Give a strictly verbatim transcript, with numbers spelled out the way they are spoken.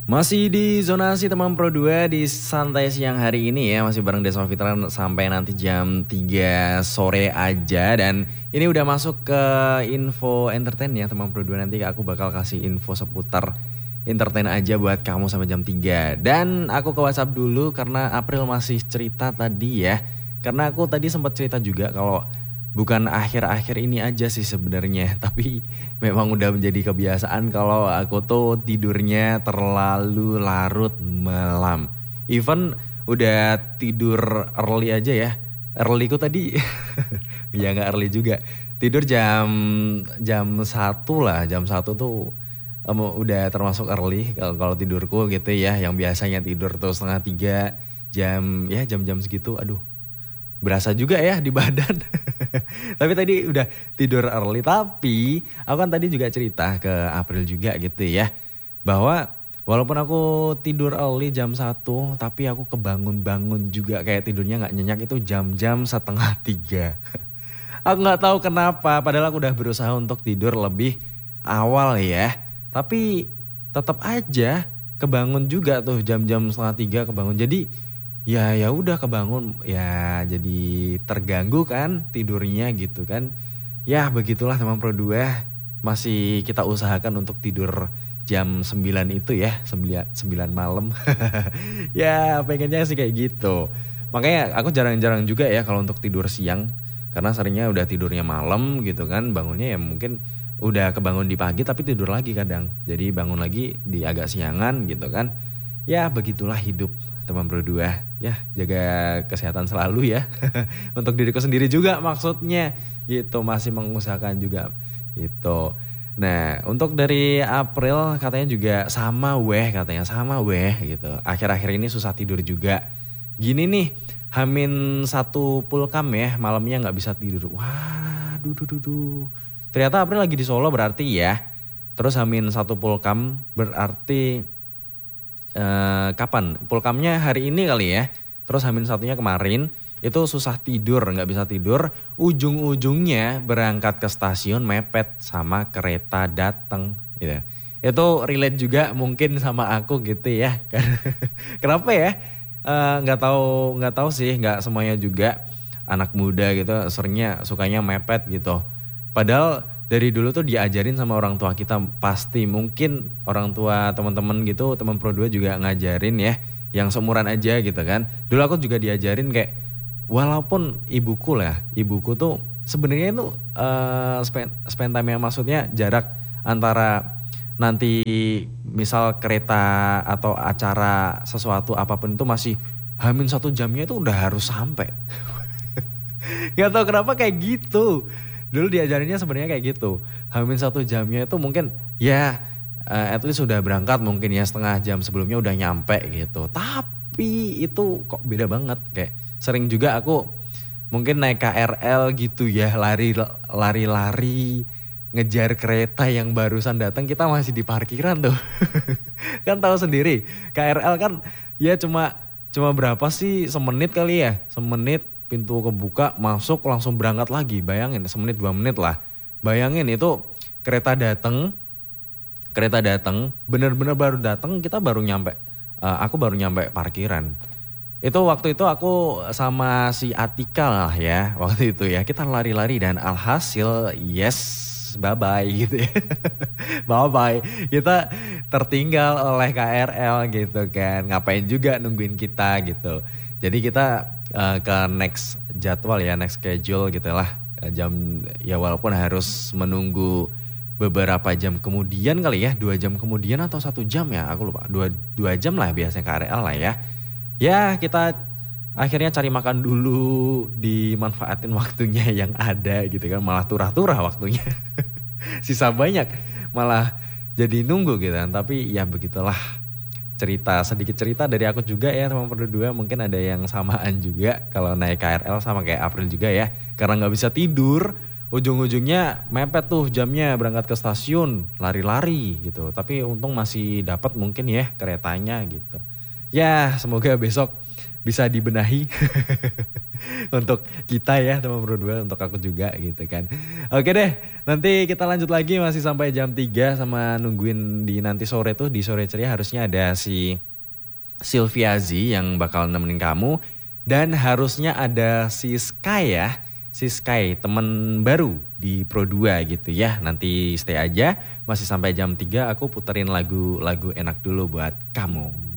Masih di zonasi teman Pro dua di santai siang hari ini ya. Masih bareng Desa Fitran sampai nanti jam tiga sore aja. Dan ini udah masuk ke info entertain ya teman Pro dua. Nanti aku bakal kasih info seputar entertain aja buat kamu sampai jam tiga. Dan aku ke WhatsApp dulu karena April masih cerita tadi ya. Karena aku tadi sempat cerita juga kalau bukan akhir-akhir ini aja sih sebenarnya, tapi memang udah menjadi kebiasaan kalau aku tuh tidurnya terlalu larut malam. Even udah tidur early aja ya. Early ku tadi ya nggak early juga. Tidur jam jam satu lah, jam satu tuh um, udah termasuk early kalau kalau tidurku gitu ya. Yang biasanya tidur tuh setengah tiga jam ya jam-jam segitu, aduh berasa juga ya di badan. Tapi tadi udah tidur early. Tapi aku kan tadi juga cerita ke April juga gitu ya. Bahwa walaupun aku tidur early jam satu. Tapi aku kebangun-bangun juga kayak tidurnya gak nyenyak itu jam-jam setengah tiga. Aku gak tahu kenapa. Padahal aku udah berusaha untuk tidur lebih awal ya. Tapi tetap aja kebangun juga tuh jam-jam setengah tiga kebangun. Jadi ya ya udah kebangun ya jadi terganggu kan tidurnya gitu kan. Ya begitulah teman Pro dua, masih kita usahakan untuk tidur jam sembilan itu ya, sembilan, sembilan malam. Ya pengennya sih kayak gitu. Makanya aku jarang-jarang juga ya kalau untuk tidur siang. Karena seringnya udah tidurnya malam gitu kan, bangunnya ya mungkin udah kebangun di pagi tapi tidur lagi kadang. Jadi bangun lagi di agak siangan gitu kan. Ya begitulah hidup teman Pro dua ya, jaga kesehatan selalu ya. Untuk diriku sendiri juga maksudnya gitu, masih mengusahakan juga gitu. Nah untuk dari April katanya juga sama weh, katanya sama weh gitu. Akhir-akhir ini susah tidur juga. Gini nih, hamin satu pulkam ya, malamnya nggak bisa tidur. Wah, duh, duh, duh, duh. Ternyata April lagi di Solo berarti ya. Terus hamin satu pulkam berarti Uh, kapan? Pulkamnya hari ini kali ya. Terus hamin satunya kemarin itu susah tidur, nggak bisa tidur. Ujung-ujungnya berangkat ke stasiun mepet sama kereta datang. Gitu. Itu relate juga mungkin sama aku gitu ya. Kenapa ya? Nggak uh, tahu, nggak tahu sih. Nggak semuanya juga anak muda gitu seringnya sukanya mepet gitu. Padahal dari dulu tuh diajarin sama orang tua kita, pasti mungkin orang tua teman-teman gitu, teman Pro dua juga ngajarin ya, yang seumuran aja gitu kan. Dulu aku juga diajarin kayak, walaupun ibuku lah, ibuku tuh sebenarnya itu uh, spend, spend time yang maksudnya jarak antara nanti misal kereta atau acara sesuatu apapun itu masih hamin satu jamnya itu udah harus sampai. Gak tau kenapa kayak gitu. Dulu diajarinnya sebenarnya kayak gitu. Hamin satu jamnya itu mungkin ya uh, at least sudah berangkat mungkin ya setengah jam sebelumnya udah nyampe gitu. Tapi itu kok beda banget. Kayak sering juga aku mungkin naik K R L gitu ya, lari lari-lari ngejar kereta yang barusan datang, kita masih di parkiran tuh. Kan tahu sendiri K R L kan ya cuma cuma berapa sih, semenit kali ya, semenit pintu kebuka, masuk langsung berangkat lagi. Bayangin semenit dua menit lah. Bayangin itu kereta datang, kereta datang, bener-bener baru datang, kita baru nyampe, uh, aku baru nyampe parkiran. Itu waktu itu aku sama si Atika lah ya, waktu itu ya kita lari-lari dan alhasil yes bye bye gitu ya. Bye bye, kita tertinggal oleh K R L gitu kan. Ngapain juga nungguin kita gitu. Jadi kita uh, ke next jadwal ya, next schedule gitu lah. Jam ya walaupun harus menunggu beberapa jam kemudian kali ya, dua jam kemudian atau satu jam ya, aku lupa. Dua, dua jam lah biasanya K R L lah ya. Ya kita akhirnya cari makan dulu, dimanfaatin waktunya yang ada gitu kan. Malah turah-turah waktunya. Sisa banyak, malah jadi nunggu gitu kan. Tapi ya begitulah. Cerita, sedikit cerita dari aku juga ya teman Pro dua, mungkin ada yang samaan juga kalau naik K R L sama kayak April juga ya. Karena gak bisa tidur, ujung-ujungnya mepet tuh jamnya berangkat ke stasiun, lari-lari gitu. Tapi untung masih dapat mungkin ya keretanya gitu. Ya semoga besok bisa dibenahi untuk kita ya teman Pro dua, untuk aku juga gitu kan. Oke deh, nanti kita lanjut lagi masih sampai jam tiga sama nungguin di nanti sore tuh, di sore ceria harusnya ada si Sylviazi yang bakal nemenin kamu. Dan harusnya ada si Sky ya, si Sky temen baru di Pro dua gitu ya. Nanti stay aja, masih sampai jam tiga aku puterin lagu-lagu enak dulu buat kamu.